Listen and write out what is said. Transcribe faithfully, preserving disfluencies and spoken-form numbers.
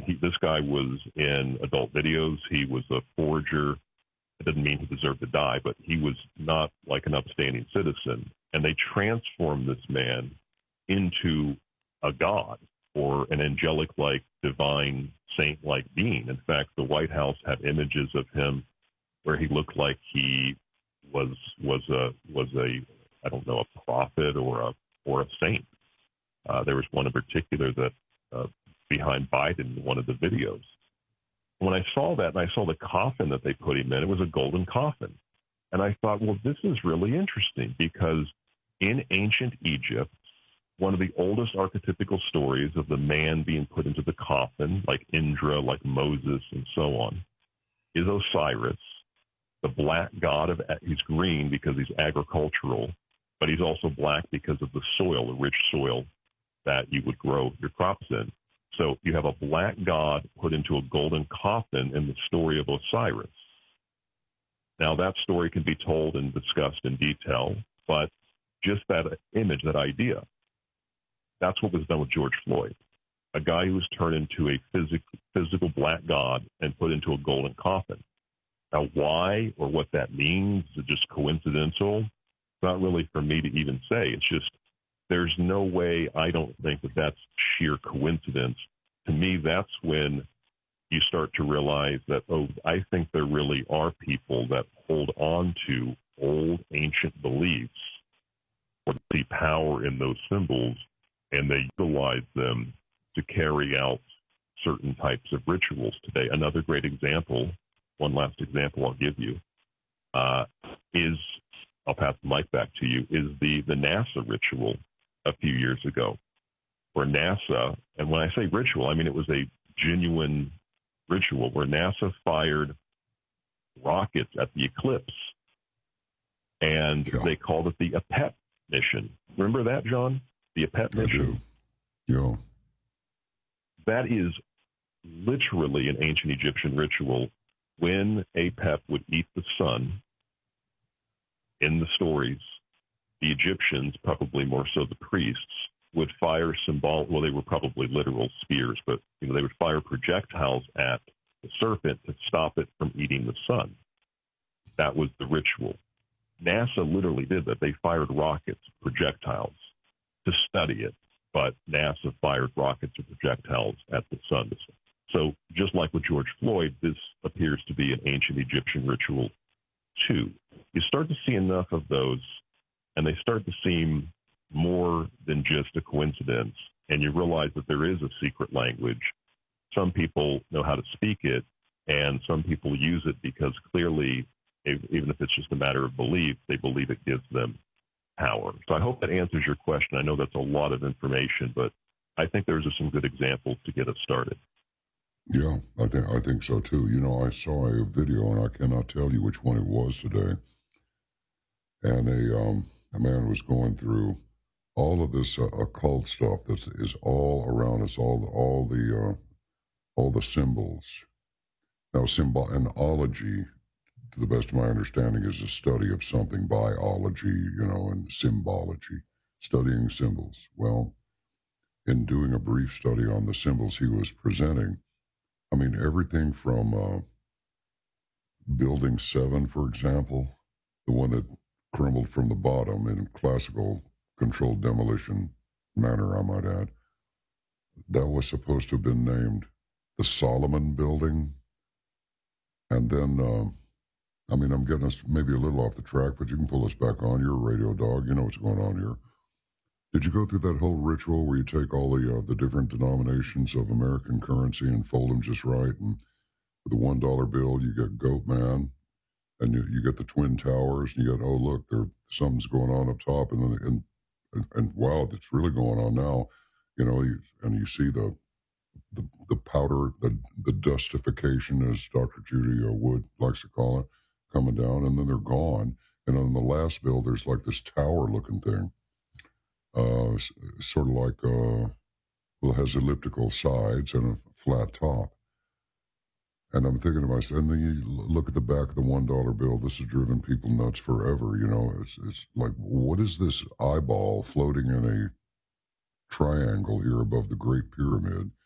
he, this guy was in adult videos. He was a forger. It didn't mean he deserved to die, but he was not like an upstanding citizen. And they transformed this man into a god or an angelic-like, divine, saint-like being. In fact, the White House had images of him where he looked like he was was a was a I don't know a prophet or a or a saint. Uh, there was one in particular that uh, behind Biden in one of the videos. When I saw that and I saw the coffin that they put him in, it was a golden coffin. And I thought, well, this is really interesting because in ancient Egypt, one of the oldest archetypical stories of the man being put into the coffin, like Indra, like Moses, and so on, is Osiris, the black god of, he's green because he's agricultural, but he's also black because of the soil, the rich soil that you would grow your crops in. So you have a black god put into a golden coffin in the story of Osiris. Now, that story can be told and discussed in detail, but just that image, that idea, that's what was done with George Floyd, a guy who was turned into a physic, physical black god and put into a golden coffin. Now, why or what that means is just coincidental. It's not really for me to even say. It's just there's no way, I don't think, that that's sheer coincidence. To me, that's when you start to realize that, oh, I think there really are people that hold on to old ancient beliefs or see power in those symbols, and they utilize them to carry out certain types of rituals today. Another great example, one last example I'll give you, uh, is, I'll pass the mic back to you, is the, the NASA ritual a few years ago, where NASA, and when I say ritual, I mean it was a genuine ritual where NASA fired rockets at the eclipse, and yeah. they called it the Apep mission. Remember that, John? The Apep I mission? Do. Yeah. That is literally an ancient Egyptian ritual. When Apep would eat the sun, in the stories, the Egyptians, probably more so the priests, would fire symbol, well, they were probably literal spears, but you know, they would fire projectiles at the serpent to stop it from eating the sun. That was the ritual. NASA literally did that. They fired rockets, projectiles, to study it, but NASA fired rockets and projectiles at the sun. So just like with George Floyd, this appears to be an ancient Egyptian ritual too. You start to see enough of those, and they start to seem more than just a coincidence, and you realize that there is a secret language. Some people know how to speak it, and some people use it because clearly, if, even if it's just a matter of belief, they believe it gives them power. So I hope that answers your question. I know that's a lot of information, but I think there's some good examples to get us started. Yeah, I think I think so too. You know, I saw a video, and I cannot tell you which one it was today, and a um, a man was going through all of this uh, occult stuff that is all around us, all the, all the uh, all the symbols. Now, symbol and ology, to the best of my understanding, is a study of something. Biology, you know, and symbology, studying symbols. Well, in doing a brief study on the symbols he was presenting, I mean, everything from uh, Building seven, for example, the one that crumbled from the bottom in classical controlled demolition manner, I might add, that was supposed to have been named the Solomon Building. And then, uh, I mean, I'm getting us maybe a little off the track, but you can pull us back on. You're a radio dog. You know what's going on here. Did you go through that whole ritual where you take all the uh, the different denominations of American currency and fold them just right? And with the one dollar bill, you get Goat Man, and you, you get the Twin Towers, and you get, oh, look, there something's going on up top. And then, and, and, and wow, that's really going on now. You know, you, and you see the the, the powder, the, the dustification, as Doctor Judy Wood likes to call it, coming down, and then they're gone. And on the last bill, there's like this tower-looking thing. Uh, sort of like, uh, well, it has elliptical sides and a flat top. And I'm thinking to myself, and then you look at the back of the one dollar bill, this has driven people nuts forever, you know. It's, it's like, what is this eyeball floating in a triangle here above the Great Pyramid?